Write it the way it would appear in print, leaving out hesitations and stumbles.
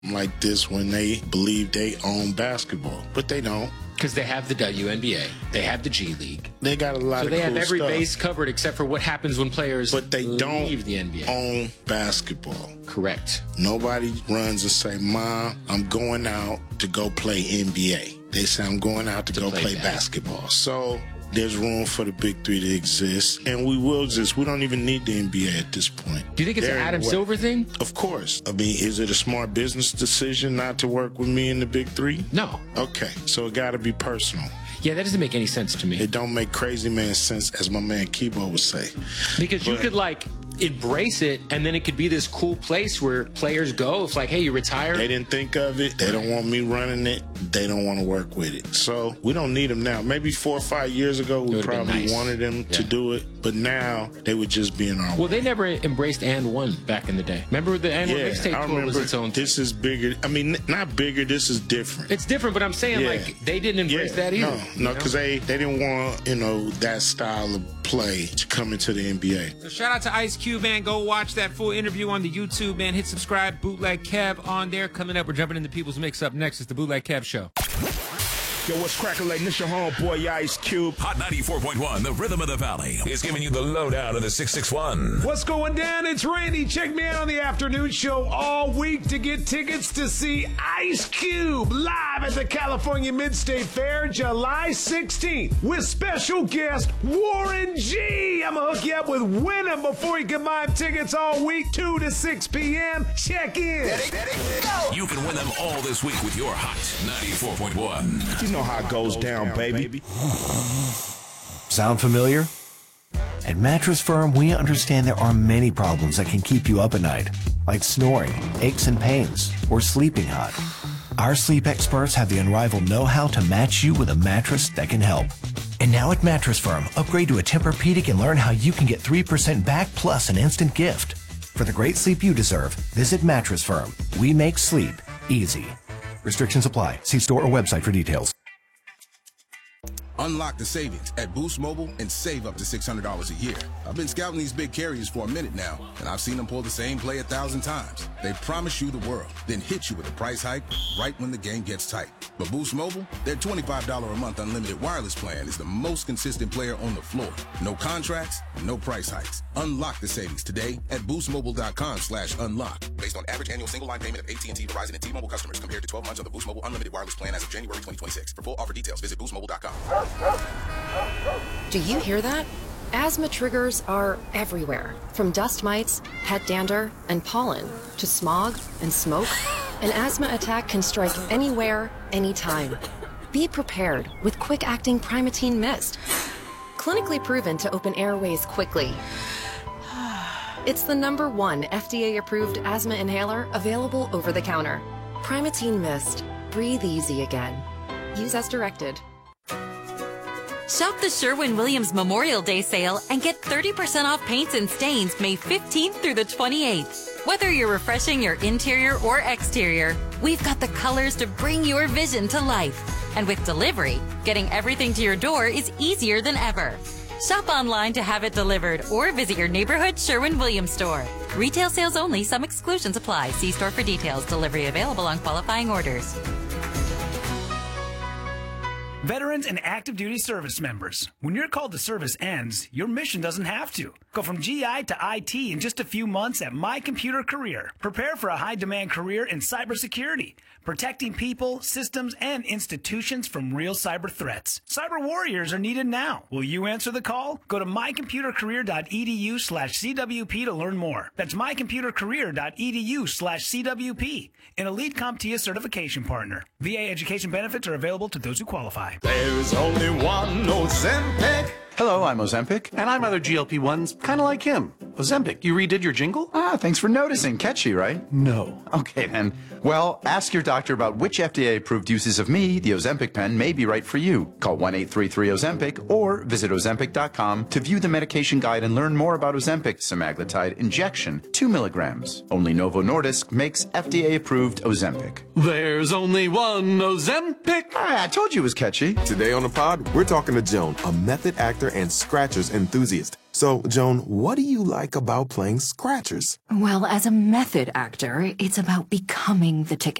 like this when they believe they own basketball, but they don't. Because they have the WNBA, they have the G League. They got a lot of cool stuff. So they have every base covered except for what happens when players but they don't leave the NBA. Own basketball. Correct. Nobody runs and say, Mom, I'm going out to go play NBA. They say, I'm going out to go play basketball. So there's room for the big three to exist, and we will exist. We don't even need the NBA at this point. Do you think it's an Adam Silver thing? Of course. I mean, is it a smart business decision not to work with me in the big three? No. Okay, so it got to be personal. Yeah, that doesn't make any sense to me. It don't make crazy man sense, as my man Kibo would say. Because you could, like, embrace it, and then it could be this cool place where players go. It's like, hey, you retired. They didn't think of it. They don't want me running it. They don't want to work with it. So we don't need them now. Maybe 4 or 5 years ago, we probably wanted them to do it. But now, they would just be in our way. Well, they never embraced And One back in the day. Remember the And One mixtape tour was its own thing. This is bigger. I mean, not bigger. This is different. It's different, but I'm saying, like, they didn't embrace that either. No, because they didn't want, that style of play to come into the NBA. So shout out to Ice Cube, man. Go watch that full interview on the YouTube, man. Hit subscribe, Bootleg Kev on there. Coming up, we're jumping into People's Mix. Up next is the Bootleg Kev Show. Yo, what's cracking, like this your homeboy Ice Cube. Hot 94.1, the Rhythm of the Valley, is giving you the lowdown of the 661. What's going down? It's Randy. Check me out on the afternoon show all week to get tickets to see Ice Cube live at the California Mid-State Fair July 16th with special guest Warren G. I'm going to hook you up with Winham before you can buy tickets all week, 2 to 6 p.m. Check in. You can win them all this week with your Hot 94.1. You know how it goes down, baby. Sound familiar? At Mattress Firm, we understand there are many problems that can keep you up at night, like snoring, aches and pains, or sleeping hot. Our sleep experts have the unrivaled know-how to match you with a mattress that can help. And now at Mattress Firm, upgrade to a Tempur-Pedic and learn how you can get 3% back plus an instant gift. For the great sleep you deserve, visit Mattress Firm. We make sleep easy. Restrictions apply. See store or website for details. Unlock the savings at Boost Mobile and save up to $600 a year. I've been scouting these big carriers for a minute now, and I've seen them pull the same play 1,000 times. They promise you the world, then hit you with a price hike right when the game gets tight. But Boost Mobile, their $25 a month unlimited wireless plan is the most consistent player on the floor. No contracts, no price hikes. Unlock the savings today at boostmobile.com/unlock. Based on average annual single line payment of AT&T, Verizon, and T-Mobile customers compared to 12 months of the Boost Mobile unlimited wireless plan as of January 2026. For full offer details, visit boostmobile.com. Do you hear that? Asthma triggers are everywhere, from dust mites, pet dander, and pollen, to smog and smoke. An asthma attack can strike anywhere, anytime. Be prepared with quick-acting Primatene Mist. Clinically proven to open airways quickly. It's the #1 FDA-approved asthma inhaler available over the counter. Primatene Mist. Breathe easy again. Use as directed. Shop the Sherwin-Williams Memorial Day sale and get 30% off paints and stains May 15th through the 28th. Whether you're refreshing your interior or exterior, we've got the colors to bring your vision to life. And with delivery, getting everything to your door is easier than ever. Shop online to have it delivered or visit your neighborhood Sherwin-Williams store. Retail sales only. Some exclusions apply. See store for details. Delivery available on qualifying orders. Veterans and active duty service members, when your call to service ends, your mission doesn't have to. Go from GI to IT in just a few months at My Computer Career. Prepare for a high-demand career in cybersecurity, protecting people, systems, and institutions from real cyber threats. Cyber warriors are needed now. Will you answer the call? Go to mycomputercareer.edu/CWP to learn more. That's mycomputercareer.edu/CWP. An elite CompTIA certification partner. VA education benefits are available to those who qualify. There's only one Ozempic. Hello, I'm Ozempic, and I'm other GLP-1s, kind of like him. Ozempic, you redid your jingle? Ah, thanks for noticing. Catchy, right? No. Okay, then. Well, ask your doctor about which FDA-approved uses of me, the Ozempic pen, may be right for you. Call 1-833-OZEMPIC or visit Ozempic.com to view the medication guide and learn more about Ozempic semaglutide injection, 2 milligrams. Only Novo Nordisk makes FDA-approved Ozempic. There's only one Ozempic. I told you it was catchy. Today on the pod, we're talking to Joan, a method actor and scratchers enthusiast. So, Joan, what do you like about playing Scratchers? Well, as a method actor, it's about becoming the ticket.